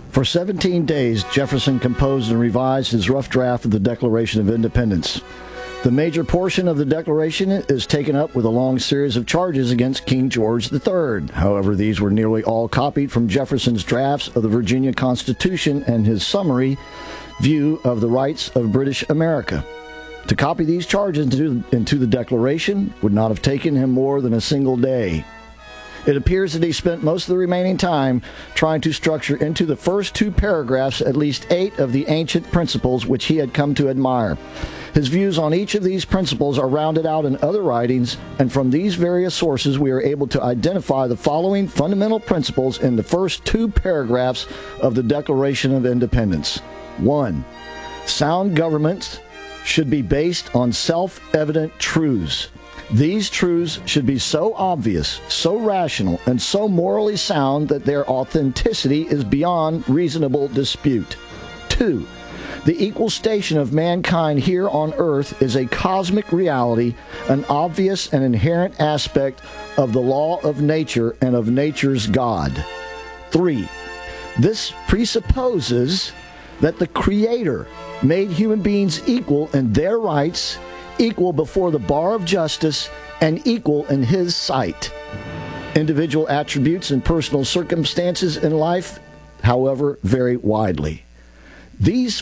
For 17 days, Jefferson composed and revised his rough draft of the Declaration of Independence. The major portion of the Declaration is taken up with a long series of charges against King George III. However, these were nearly all copied from Jefferson's drafts of the Virginia Constitution and his summary view of the rights of British America. To copy these charges into the Declaration would not have taken him more than a single day. It appears that he spent most of the remaining time trying to structure into the first two paragraphs at least 8 of the ancient principles which he had come to admire. His views on each of these principles are rounded out in other writings, and from these various sources we are able to identify the following fundamental principles in the first 2 paragraphs of the Declaration of Independence. 1. Sound governments should be based on self-evident truths. These truths should be so obvious, so rational, and so morally sound that their authenticity is beyond reasonable dispute. 2. The equal station of mankind here on earth is a cosmic reality, an obvious and inherent aspect of the law of nature and of nature's God. 3. This presupposes that the Creator made human beings equal in their rights, equal before the bar of justice, and equal in His sight. Individual attributes and personal circumstances in life, however, vary widely. These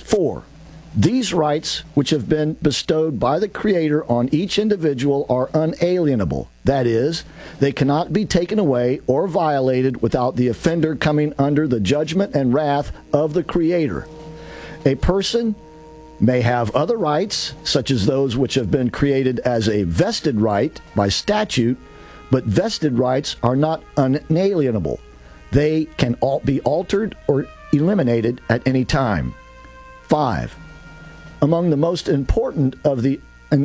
rights which have been bestowed by the Creator on each individual are unalienable. That is, they cannot be taken away or violated without the offender coming under the judgment and wrath of the Creator. A person may have other rights, such as those which have been created as a vested right by statute, but vested rights are not unalienable. They can be altered or eliminated at any time. 5. Among the most important of the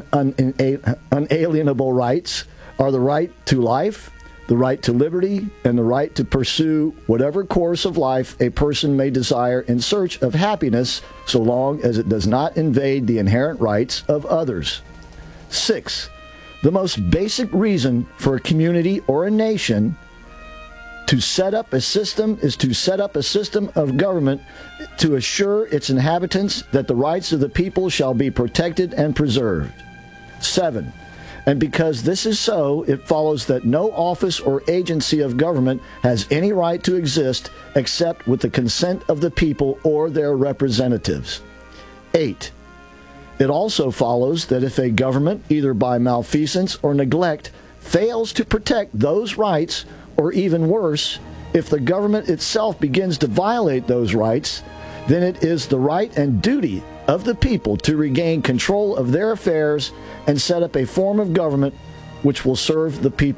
unalienable rights are the right to life, the right to liberty, and the right to pursue whatever course of life a person may desire in search of happiness, so long as it does not invade the inherent rights of others. 6. The most basic reason for a community or a nation to set up a system is to set up a system of government to assure its inhabitants that the rights of the people shall be protected and preserved. 7. And because this is so, it follows that no office or agency of government has any right to exist except with the consent of the people or their representatives. 8. It also follows that if a government, either by malfeasance or neglect, fails to protect those rights, or even worse, if the government itself begins to violate those rights, then it is the right and duty of the people to regain control of their affairs and set up a form of government which will serve the people.